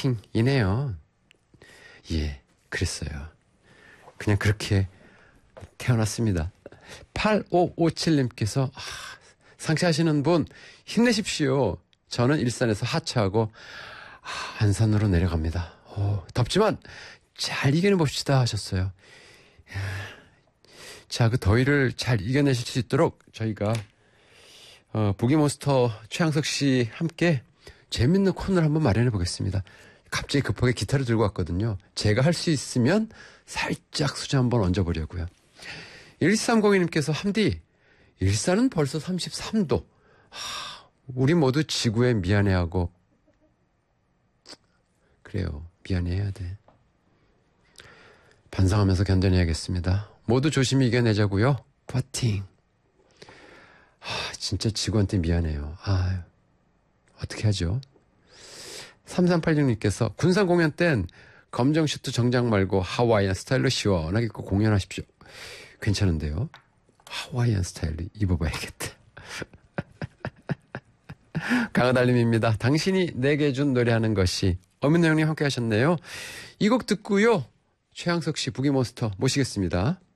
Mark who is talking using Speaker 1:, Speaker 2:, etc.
Speaker 1: 화이팅이네요. 예, 그랬어요. 그냥 그렇게 태어났습니다. 8557님께서 상쾌하시는 분 힘내십시오. 저는 일산에서 하차하고 안산으로 내려갑니다. 덥지만 잘 이겨내봅시다 하셨어요. 자, 그 더위를 잘 이겨내실 수 있도록 저희가 부기몬스터 최양석 씨 함께 재밌는 코너를 한번 마련해 보겠습니다. 갑자기 급하게 기타를 들고 왔거든요. 제가 할 수 있으면 살짝 수저 한번 얹어보려고요. 1302님께서 함디, 일산은 벌써 33도. 우리 모두 지구에 미안해하고 그래요. 미안해해야 돼. 반성하면서 견뎌내야겠습니다. 모두 조심히 이겨내자고요. 파이팅. 진짜 지구한테 미안해요. 어떻게 하죠? 3386님께서 군산 공연 땐 검정 슈트 정장 말고 하와이안 스타일로 시원하게 입고 공연하십시오. 괜찮은데요? 하와이안 스타일로 입어봐야겠다. 강하달님입니다. 당신이 내게 준 노래하는 것이. 어민호 형님 함께 하셨네요. 이 곡 듣고요. 최양석 씨 부기몬스터 모시겠습니다.